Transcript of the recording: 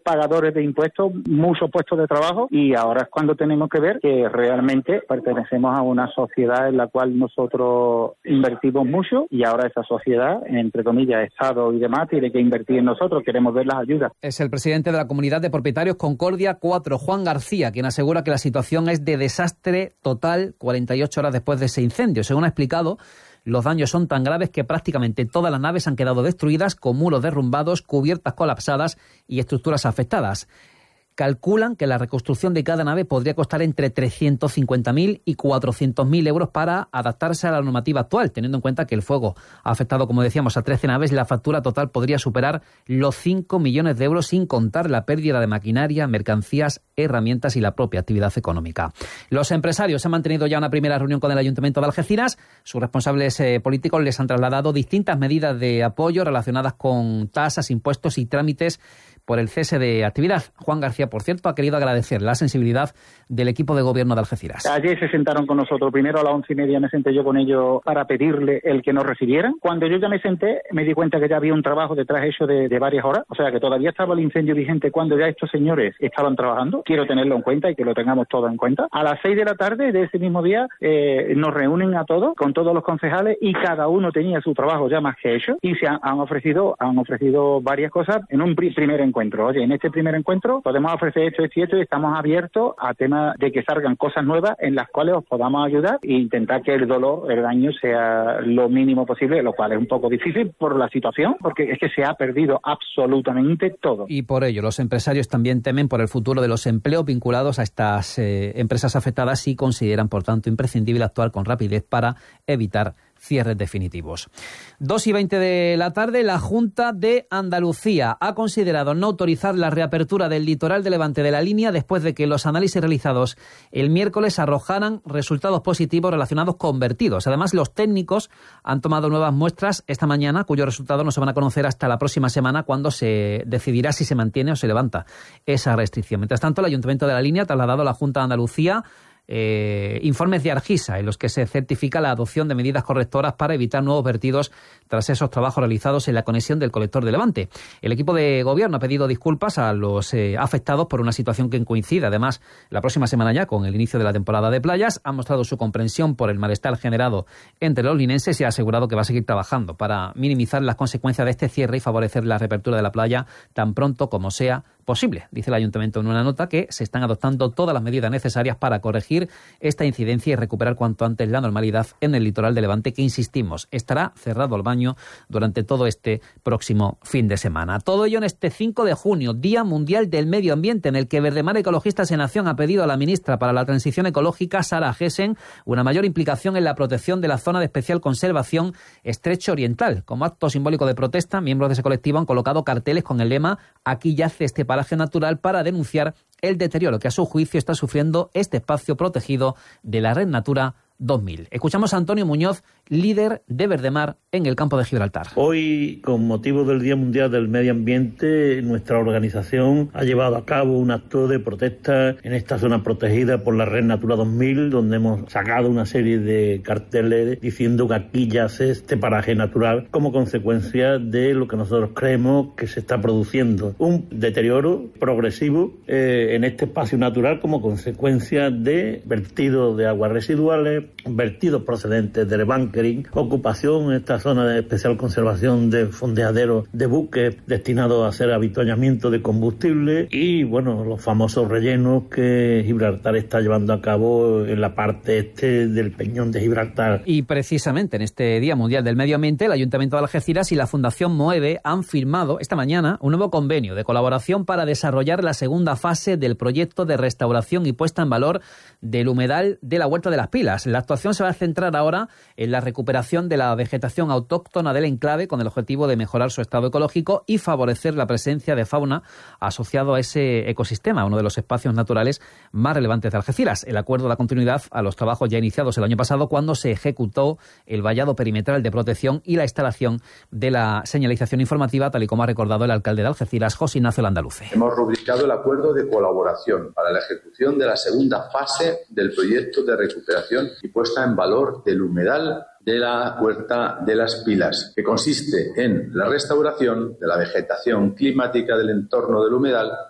pagadores de impuestos, muchos puestos de trabajo, y ahora es cuando tenemos que ver que realmente pertenecemos a una sociedad en la cual nosotros invertimos mucho, y ahora esa sociedad, entre comillas, Estado y demás, tiene que invertir en nosotros. Queremos ver las ayudas. Es el presidente de la Comunidad de Propietarios Concordia 4, Juan García, quien asegura que la situación es de desastre total 48 horas después de ese incendio. Según ha explicado, los daños son tan graves que prácticamente todas las naves han quedado destruidas, con muros derrumbados, cubiertas colapsadas y estructuras afectadas. Calculan que la reconstrucción de cada nave podría costar entre 350.000 y 400.000 euros para adaptarse a la normativa actual, teniendo en cuenta que el fuego ha afectado, como decíamos, a 13 naves. La factura total podría superar los 5 millones de euros, sin contar la pérdida de maquinaria, mercancías, herramientas y la propia actividad económica. Los empresarios han mantenido ya una primera reunión con el Ayuntamiento de Algeciras. Sus responsables políticos les han trasladado distintas medidas de apoyo relacionadas con tasas, impuestos y trámites por el cese de actividad. Juan García, por cierto, ha querido agradecer la sensibilidad del equipo de gobierno de Algeciras. Ayer se sentaron con nosotros. Primero a las 11:30 me senté yo con ellos para pedirle el que nos recibieran. Cuando yo ya me senté, me di cuenta que ya había un trabajo detrás hecho de varias horas. O sea, que todavía estaba el incendio vigente cuando ya estos señores estaban trabajando. Quiero tenerlo en cuenta y que lo tengamos todo en cuenta. A las 6 de la tarde de ese mismo día nos reúnen a todos, con todos los concejales, y cada uno tenía su trabajo ya más que hecho, y se han ofrecido varias cosas en un primer encuentro. Oye, en este primer encuentro podemos ofrecer esto y estamos abiertos a temas de que salgan cosas nuevas en las cuales os podamos ayudar e intentar que el daño sea lo mínimo posible, lo cual es un poco difícil por la situación, porque es que se ha perdido absolutamente todo. Y por ello los empresarios también temen por el futuro de los empleos vinculados a estas empresas afectadas, y consideran, por tanto, imprescindible actuar con rapidez para evitar cierres definitivos. 2:20 de la tarde, la Junta de Andalucía ha considerado no autorizar la reapertura del litoral de Levante de la línea después de que los análisis realizados el miércoles arrojaran resultados positivos relacionados con vertidos. Además, los técnicos han tomado nuevas muestras esta mañana, cuyos resultados no se van a conocer hasta la próxima semana, cuando se decidirá si se mantiene o se levanta esa restricción. Mientras tanto, el Ayuntamiento de la Línea ha trasladado a la Junta de Andalucía informes de Argisa en los que se certifica la adopción de medidas correctoras para evitar nuevos vertidos tras esos trabajos realizados en la conexión del colector de Levante. El equipo de gobierno ha pedido disculpas a los afectados por una situación que coincide, además, la próxima semana ya con el inicio de la temporada de playas. Ha mostrado su comprensión por el malestar generado entre los linenses y ha asegurado que va a seguir trabajando para minimizar las consecuencias de este cierre y favorecer la reapertura de la playa tan pronto como sea posible. Dice el Ayuntamiento en una nota que se están adoptando todas las medidas necesarias para corregir esta incidencia y recuperar cuanto antes la normalidad en el litoral de Levante, que, insistimos, estará cerrado al baño durante todo este próximo fin de semana. Todo ello en este 5 de junio, Día Mundial del Medio Ambiente, en el que Verdemar Ecologistas en Acción ha pedido a la ministra para la Transición Ecológica, Sara Gessen, una mayor implicación en la protección de la zona de especial conservación Estrecho Oriental. Como acto simbólico de protesta, miembros de ese colectivo han colocado carteles con el lema "Aquí yace este paraje natural", para denunciar el deterioro que a su juicio está sufriendo este espacio protegido de la Red Natura 2000. Escuchamos a Antonio Muñoz, líder de Verdemar en el campo de Gibraltar. Hoy, con motivo del Día Mundial del Medio Ambiente, nuestra organización ha llevado a cabo un acto de protesta en esta zona protegida por la Red Natura 2000, donde hemos sacado una serie de carteles diciendo que aquí yace este paraje natural como consecuencia de lo que nosotros creemos que se está produciendo. Un deterioro progresivo en este espacio natural como consecuencia de vertidos de aguas residuales, vertidos procedentes del bunkering, ocupación en esta zona de especial conservación de fondeaderos de buques destinados a hacer avituallamiento de combustible y, bueno, los famosos rellenos que Gibraltar está llevando a cabo en la parte este del Peñón de Gibraltar. Y precisamente en este Día Mundial del Medio Ambiente, el Ayuntamiento de Algeciras y la Fundación Moeve han firmado esta mañana un nuevo convenio de colaboración para desarrollar la segunda fase del proyecto de restauración y puesta en valor del humedal de la Huerta de las Pilas. La actuación se va a centrar ahora en la recuperación de la vegetación autóctona del enclave, con el objetivo de mejorar su estado ecológico y favorecer la presencia de fauna asociado a ese ecosistema, uno de los espacios naturales más relevantes de Algeciras. El acuerdo da continuidad a los trabajos ya iniciados el año pasado, cuando se ejecutó el vallado perimetral de protección y la instalación de la señalización informativa, tal y como ha recordado el alcalde de Algeciras, José Ignacio Landaluce. Hemos rubricado el acuerdo de colaboración para la ejecución de la segunda fase del proyecto de recuperación y puesta en valor del humedal de la Huerta de las Pilas, que consiste en la restauración de la vegetación climática del entorno del humedal